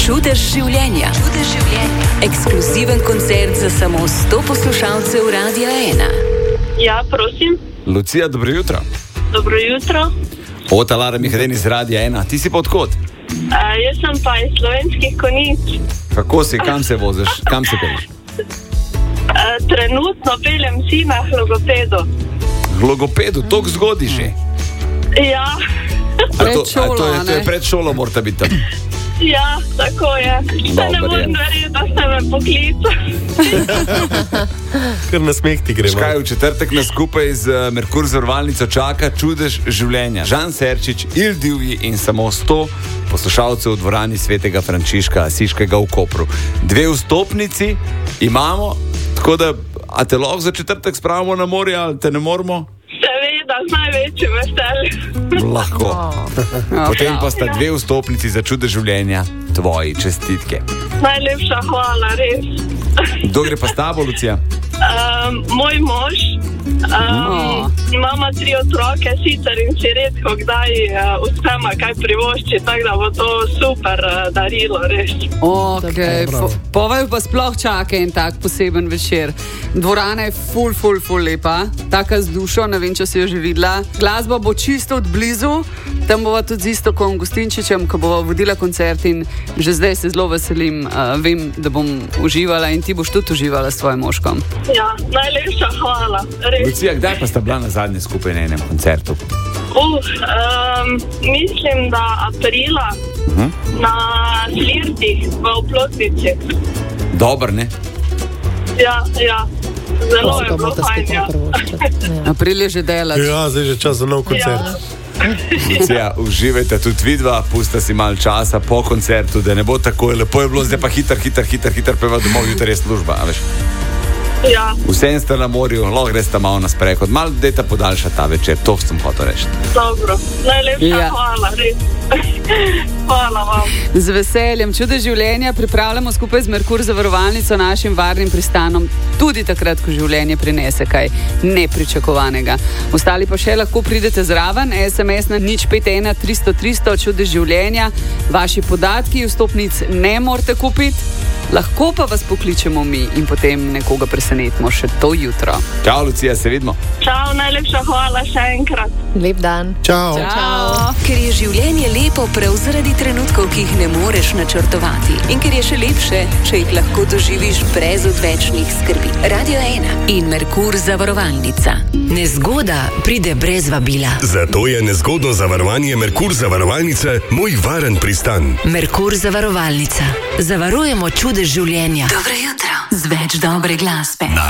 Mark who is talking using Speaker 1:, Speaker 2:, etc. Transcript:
Speaker 1: Čudež življenja. Ekskluziven koncert za samo 100 poslušalcev Radia 1.
Speaker 2: Ja, prosim.
Speaker 3: Lucija, dobro jutro.
Speaker 2: Dobro jutro.
Speaker 3: Ota Lara Mihaden iz Radia 1. Ti si pa odkot?
Speaker 2: Jaz sem pa iz Slovenskih Konjic.
Speaker 3: Kako si, kam se voziš, kam se pelješ?
Speaker 2: Trenutno peljem sina k logopedu.
Speaker 3: K logopedu, toliko zgodi že.
Speaker 2: Ja.
Speaker 3: To je pred šolo, morata biti tam.
Speaker 2: Ja, tako je. Še ne morem verjeti, da ste me poklicali.
Speaker 4: Kar na smeh ti gremo.
Speaker 3: Škaj, v četrtek nas skupaj z Merkur zavarovalnico čaka Čudež življenja. Žan Serčič, Il Divji in samo 100 poslušalcev v dvorani Svetega Frančiška Asiškega v Kopru. 2 vstopnici imamo, tako da, a te lahko za četrtek spravimo na morje ali te ne moramo?
Speaker 2: Seveda, z največjim veseljem.
Speaker 3: Lahko. Potem pa sta 2 vstopnici za Čudež življenja. Tvoji čestitke.
Speaker 2: Najlepša hvala, res.
Speaker 3: Kdo gre pa s tabo, Lucija?
Speaker 2: Moj mož. Imamo 3 otroke, sicer in si redko kdaj uspema kaj privošči, tako da bo to super darilo, res.
Speaker 5: Ok, povej pa sploh čaka en tak poseben večer. Dvorana je ful lepa, taka z dušo, ne vem, če si jo že videla. Glasba bo čisto od blizu, tam bova tudi z Istokom Gostinčičem, ko bova vodila koncert in že zdaj se zelo veselim, vem, da bom uživala in ti boš tudi uživala s tvojim moškom.
Speaker 2: Ja, najlepša hvala, res.
Speaker 3: Lucija, kdaj pa sta bila na zadnje skupaj na enem koncertu?
Speaker 2: Mislim, da aprila na Flirtih v Oplotnici.
Speaker 3: Dobar, ne?
Speaker 2: Ja, zelo je bilo fajn, ja.
Speaker 5: April je že delati.
Speaker 4: Ja, zdaj je že čas za nov koncert.
Speaker 3: Lucija, uživajte tudi vidva, pusta si malo časa po koncertu, da ne bo tako, lepo je bilo, zdaj pa hiter peva domov, jutri je služba, a veš?
Speaker 2: Ja.
Speaker 3: Vsem ste na morju, lahko greste malo na sprehod, malo dejte podaljša ta večer, to sem hotel reči.
Speaker 2: Dobro, najlepša hvala, res. Hvala vam.
Speaker 5: Z veseljem. Čudež življenja pripravljamo skupaj z Merkur zavarovalnico, našim varnim pristanom, tudi takrat, ko življenje prinese kaj nepričakovanega. Ostali pa še lahko pridete zraven, SMS na 051 300 300, Čudež življenja. Vaši podatki vstopnic ne morete kupiti, lahko pa vas pokličemo mi in potem nekoga presenetimo še to jutro.
Speaker 3: Čau, Lucija, se vidimo.
Speaker 2: Čau, najlepša hvala še enkrat.
Speaker 6: Lep dan.
Speaker 4: Čau.
Speaker 1: Ker je življenje lepo prav zaradi trenutkov, ki jih ne moreš načrtovati. In ker je še lepše, če jih lahko doživiš brez odvečnih skrbi. Radio 1 in Merkur zavarovalnica. Nezgoda pride brez vabila.
Speaker 7: Zato je nezgodno zavarovanje Merkur zavarovalnice moj varen pristan.
Speaker 1: Merkur zavarovalnica. Zavarujemo čudež življenja. Dobro jutro. Z več dobre glasbe.